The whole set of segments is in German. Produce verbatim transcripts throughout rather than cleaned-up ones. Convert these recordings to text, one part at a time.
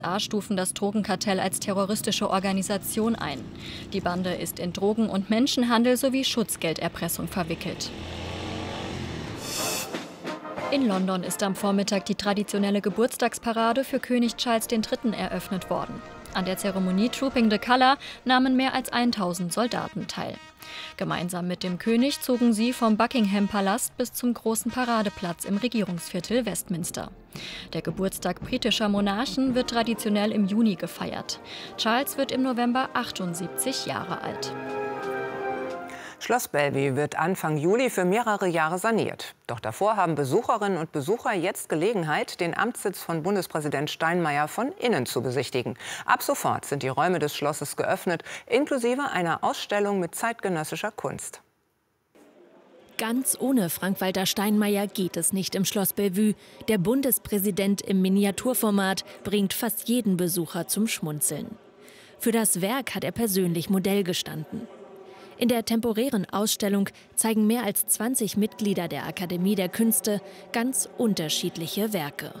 U S A stufen das Drogenkartell als terroristische Organisation ein. Die Bande ist in Drogen- und Menschenhandel sowie Schutzgelderpressung verwickelt. In London ist am Vormittag die traditionelle Geburtstagsparade für König Charles der Dritte eröffnet worden. An der Zeremonie Trooping the Colour nahmen mehr als tausend Soldaten teil. Gemeinsam mit dem König zogen sie vom Buckingham-Palast bis zum großen Paradeplatz im Regierungsviertel Westminster. Der Geburtstag britischer Monarchen wird traditionell im Juni gefeiert. Charles wird im November achtundsiebzig Jahre alt. Schloss Bellevue wird Anfang Juli für mehrere Jahre saniert. Doch davor haben Besucherinnen und Besucher jetzt Gelegenheit, den Amtssitz von Bundespräsident Steinmeier von innen zu besichtigen. Ab sofort sind die Räume des Schlosses geöffnet, inklusive einer Ausstellung mit zeitgenössischer Kunst. Ganz ohne Frank-Walter Steinmeier geht es nicht im Schloss Bellevue. Der Bundespräsident im Miniaturformat bringt fast jeden Besucher zum Schmunzeln. Für das Werk hat er persönlich Modell gestanden. In der temporären Ausstellung zeigen mehr als zwanzig Mitglieder der Akademie der Künste ganz unterschiedliche Werke.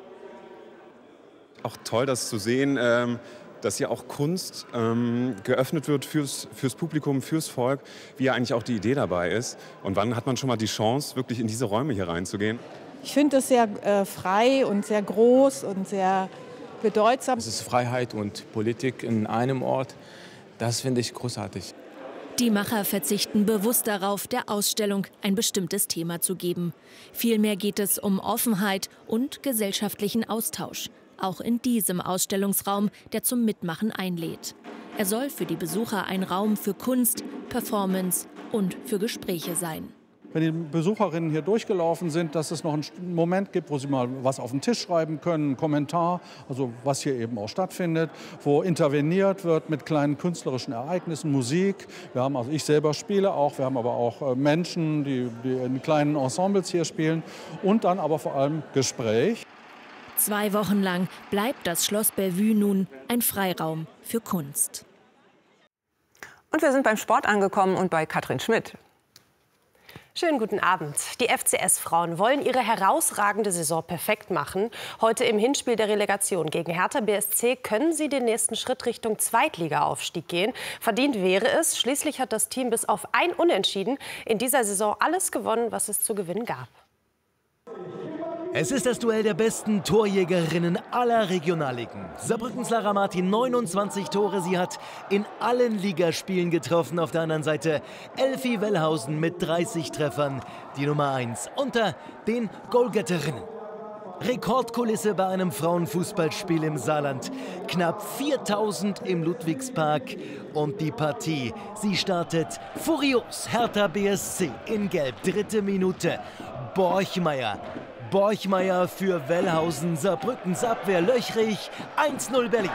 Auch toll, das zu sehen, dass hier auch Kunst geöffnet wird fürs, fürs Publikum, fürs Volk, wie ja eigentlich auch die Idee dabei ist. Und wann hat man schon mal die Chance, wirklich in diese Räume hier reinzugehen? Ich finde es sehr äh, frei und sehr groß und sehr bedeutsam. Es ist Freiheit und Politik in einem Ort. Das finde ich großartig. Die Macher verzichten bewusst darauf, der Ausstellung ein bestimmtes Thema zu geben. Vielmehr geht es um Offenheit und gesellschaftlichen Austausch. Auch in diesem Ausstellungsraum, der zum Mitmachen einlädt. Er soll für die Besucher ein Raum für Kunst, Performance und für Gespräche sein. Wenn die Besucherinnen hier durchgelaufen sind, dass es noch einen Moment gibt, wo sie mal was auf den Tisch schreiben können, einen Kommentar, also was hier eben auch stattfindet, wo interveniert wird mit kleinen künstlerischen Ereignissen, Musik. Wir haben, also ich selber spiele auch, wir haben aber auch Menschen, die, die in kleinen Ensembles hier spielen und dann aber vor allem Gespräch. Zwei Wochen lang bleibt das Schloss Bellevue nun ein Freiraum für Kunst. Und wir sind beim Sport angekommen und bei Katrin Schmidt. Schönen guten Abend. Die F C S-Frauen wollen ihre herausragende Saison perfekt machen. Heute im Hinspiel der Relegation gegen Hertha B S C können sie den nächsten Schritt Richtung Zweitliga-Aufstieg gehen. Verdient wäre es. Schließlich hat das Team bis auf ein Unentschieden in dieser Saison alles gewonnen, was es zu gewinnen gab. Es ist das Duell der besten Torjägerinnen aller Regionalligen. Saarbrückens Lara Martin, neunundzwanzig Tore. Sie hat in allen Ligaspielen getroffen. Auf der anderen Seite Elfie Wellhausen mit dreißig Treffern, die Nummer eins unter den Goalgetterinnen. Rekordkulisse bei einem Frauenfußballspiel im Saarland. Knapp viertausend im Ludwigspark. Und die Partie, sie startet furios. Hertha B S C in Gelb, dritte Minute. Borchmeier. Borchmeier für Wellhausen, Saarbrückens Abwehr löchrig, eins null Berlin.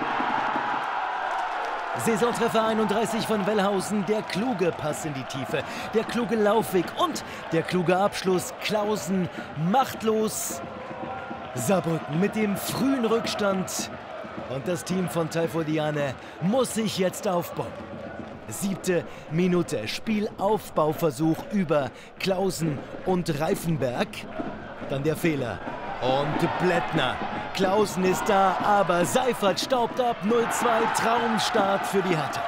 Saisontreffer einunddreißig von Wellhausen, der kluge Pass in die Tiefe, der kluge Laufweg und der kluge Abschluss. Klausen machtlos. Saarbrücken mit dem frühen Rückstand und das Team von Taifodiane muss sich jetzt aufbauen. Siebte Minute, Spielaufbauversuch über Klausen und Reifenberg. Dann der Fehler und Blättner. Klausen ist da, aber Seifert staubt ab. null zwei, Traumstart für die Hertha.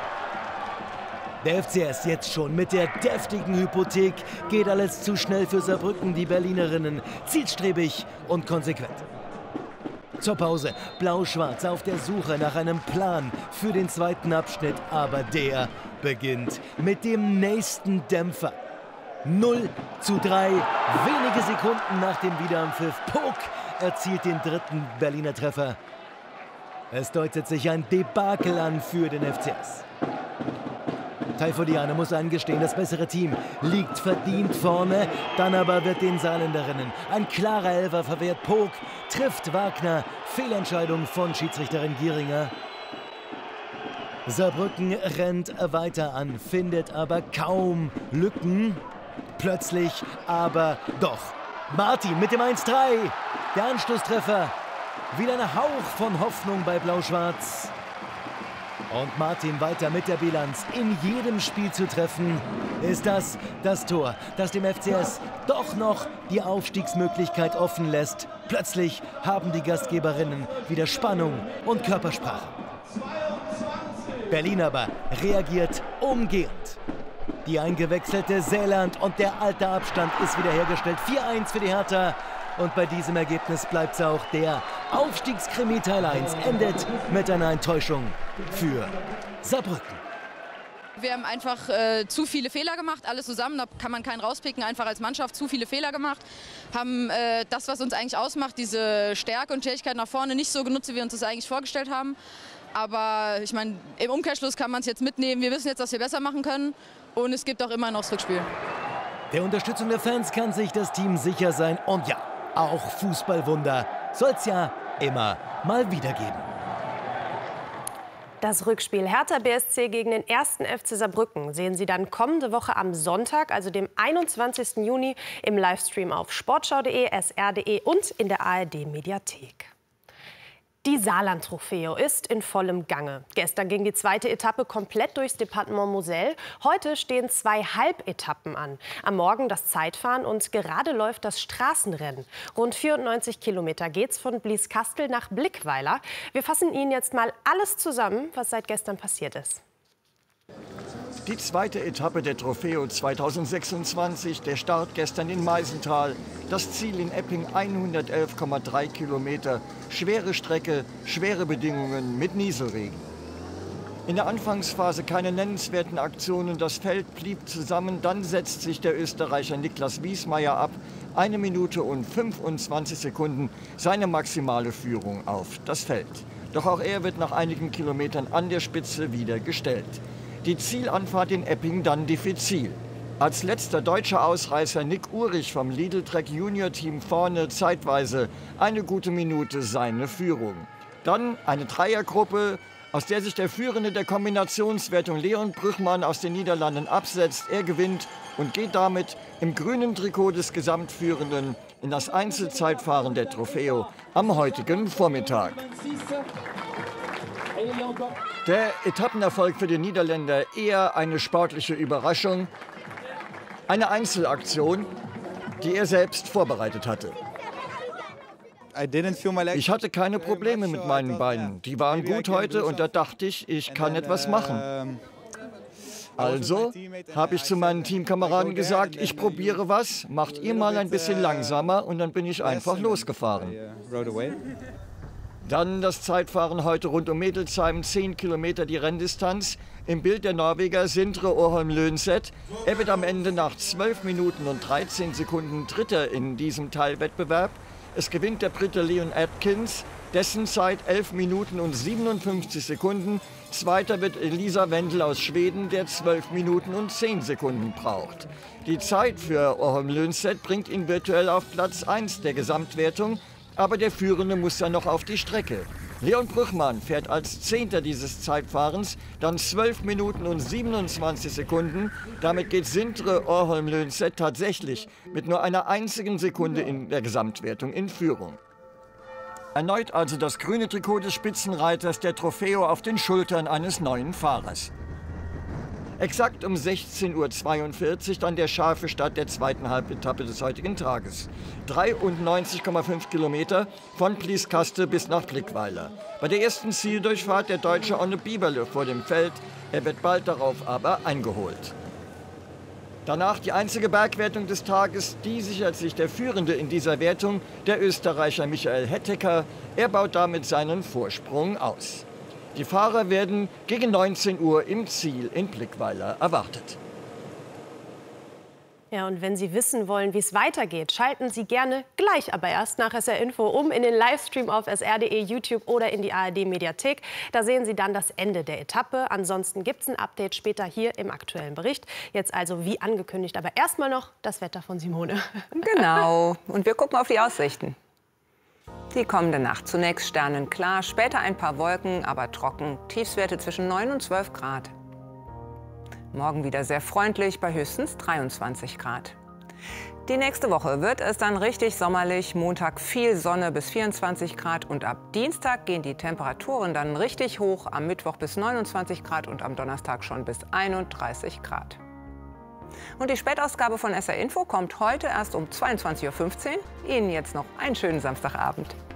Der F C S jetzt schon mit der deftigen Hypothek. Geht alles zu schnell für Saarbrücken, die Berlinerinnen. Zielstrebig und konsequent. Zur Pause. Blau-Schwarz auf der Suche nach einem Plan für den zweiten Abschnitt. Aber der beginnt mit dem nächsten Dämpfer. null zu drei, wenige Sekunden nach dem Wiederanpfiff. Pok erzielt den dritten Berliner Treffer. Es deutet sich ein Debakel an für den F C S. Taifodiane muss eingestehen, das bessere Team liegt verdient vorne. Dann aber wird den Saarländerinnen ein klarer Elfer verwehrt. Pok trifft Wagner. Fehlentscheidung von Schiedsrichterin Gieringer. Saarbrücken rennt weiter an, findet aber kaum Lücken. Plötzlich aber doch. Martin mit dem eins drei. Der Anschlusstreffer. Wieder ein Hauch von Hoffnung bei Blau-Schwarz. Und Martin weiter mit der Bilanz. In jedem Spiel zu treffen, ist das das Tor, das dem F C S doch noch die Aufstiegsmöglichkeit offen lässt. Plötzlich haben die Gastgeberinnen wieder Spannung und Körpersprache. Berlin aber reagiert umgehend. Die eingewechselte Säland und der alte Abstand ist wiederhergestellt. vier eins für die Hertha. Und bei diesem Ergebnis bleibt es auch. Der Aufstiegskrimi Teil eins endet mit einer Enttäuschung für Saarbrücken. Wir haben einfach äh, zu viele Fehler gemacht, alles zusammen, da kann man keinen rauspicken, einfach als Mannschaft zu viele Fehler gemacht. Haben äh, das, was uns eigentlich ausmacht, diese Stärke und Fähigkeit nach vorne nicht so genutzt, wie wir uns das eigentlich vorgestellt haben. Aber ich meine, im Umkehrschluss kann man es jetzt mitnehmen. Wir wissen jetzt, dass wir besser machen können und es gibt auch immer noch das Rückspiel. Der Unterstützung der Fans kann sich das Team sicher sein. Und ja, auch Fußballwunder soll es ja immer mal wieder geben. Das Rückspiel Hertha B S C gegen den ersten F C Saarbrücken sehen Sie dann kommende Woche am Sonntag, also dem einundzwanzigsten Juni, im Livestream auf sportschau punkt de, s r punkt de und in der A R D-Mediathek. Die Saarland-Trofeo ist in vollem Gange. Gestern ging die zweite Etappe komplett durchs Departement Moselle. Heute stehen zwei Halbetappen an. Am Morgen das Zeitfahren und gerade läuft das Straßenrennen. Rund vierundneunzig Kilometer geht's von Blieskastel nach Blickweiler. Wir fassen Ihnen jetzt mal alles zusammen, was seit gestern passiert ist. Die zweite Etappe der Trofeo zweitausendsechsundzwanzig, der Start gestern in Meisenthal, das Ziel in Epping hundertelf Komma drei Kilometer, schwere Strecke, schwere Bedingungen mit Nieselregen. In der Anfangsphase keine nennenswerten Aktionen, das Feld blieb zusammen, dann setzt sich der Österreicher Niklas Wiesmeier ab, eine Minute und fünfundzwanzig Sekunden, seine maximale Führung auf das Feld. Doch auch er wird nach einigen Kilometern an der Spitze wieder gestellt. Die Zielanfahrt in Epping dann diffizil. Als letzter deutscher Ausreißer Nick Uhrich vom Lidl Trek Junior Team vorne zeitweise eine gute Minute seine Führung. Dann eine Dreiergruppe, aus der sich der Führende der Kombinationswertung Leon Brüchmann aus den Niederlanden absetzt. Er gewinnt und geht damit im grünen Trikot des Gesamtführenden in das Einzelzeitfahren der Trofeo am heutigen Vormittag. Der Etappenerfolg für den Niederländer eher eine sportliche Überraschung. Eine Einzelaktion, die er selbst vorbereitet hatte. Ich hatte keine Probleme mit meinen Beinen. Die waren gut heute und da dachte ich, ich kann etwas machen. Also habe ich zu meinen Teamkameraden gesagt, ich probiere was, macht ihr mal ein bisschen langsamer und dann bin ich einfach losgefahren. Dann das Zeitfahren heute rund um Mädelsheim, zehn Kilometer die Renndistanz. Im Bild der Norweger Sindre Åholm Lønseth. Er wird am Ende nach zwölf Minuten und dreizehn Sekunden Dritter in diesem Teilwettbewerb. Es gewinnt der Brite Leon Atkins, dessen Zeit elf Minuten und siebenundfünfzig Sekunden. Zweiter wird Elisa Wendel aus Schweden, der zwölf Minuten und zehn Sekunden braucht. Die Zeit für Åholm Lønseth bringt ihn virtuell auf Platz eins der Gesamtwertung. Aber der Führende muss ja noch auf die Strecke. Leon Brüchmann fährt als Zehnter dieses Zeitfahrens, dann zwölf Minuten und siebenundzwanzig Sekunden. Damit geht Sindre Åholm Lønseth tatsächlich mit nur einer einzigen Sekunde in der Gesamtwertung in Führung. Erneut also das grüne Trikot des Spitzenreiters, der Trofeo auf den Schultern eines neuen Fahrers. Exakt um sechzehn Uhr zweiundvierzig dann der scharfe Start der zweiten Halbetappe des heutigen Tages. dreiundneunzig Komma fünf Kilometer von Blieskastel bis nach Blickweiler. Bei der ersten Zieldurchfahrt der Deutsche Onne Bieberle vor dem Feld. Er wird bald darauf aber eingeholt. Danach die einzige Bergwertung des Tages. Die sichert sich der Führende in dieser Wertung, der Österreicher Michael Hettecker. Er baut damit seinen Vorsprung aus. Die Fahrer werden gegen neunzehn Uhr im Ziel in Blickweiler erwartet. Ja, und wenn Sie wissen wollen, wie es weitergeht, schalten Sie gerne gleich, aber erst nach S R Info um in den Livestream auf s r punkt de, YouTube oder in die A R D-Mediathek. Da sehen Sie dann das Ende der Etappe. Ansonsten gibt es ein Update später hier im aktuellen Bericht. Jetzt also wie angekündigt, aber erstmal noch das Wetter von Simone. Genau. Und wir gucken auf die Aussichten. Die kommende Nacht zunächst sternenklar, später ein paar Wolken, aber trocken. Tiefstwerte zwischen neun und zwölf Grad. Morgen wieder sehr freundlich bei höchstens dreiundzwanzig Grad. Die nächste Woche wird es dann richtig sommerlich. Montag viel Sonne bis vierundzwanzig Grad und ab Dienstag gehen die Temperaturen dann richtig hoch. Am Mittwoch bis neunundzwanzig Grad und am Donnerstag schon bis einunddreißig Grad. Und die Spätausgabe von S R Info kommt heute erst um zweiundzwanzig Uhr fünfzehn. Ihnen jetzt noch einen schönen Samstagabend.